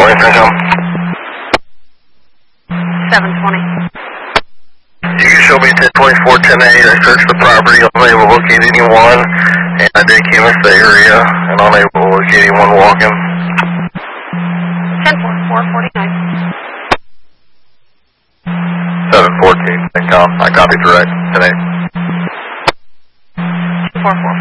morning, Phantom. 720. You can show me 1024-10-8. I searched the property, unable to locate anyone, and I did canvass the area, and unable to locate anyone walking. 10-4-4-49. 714, Phantom. I copy direct, 10-8. 244.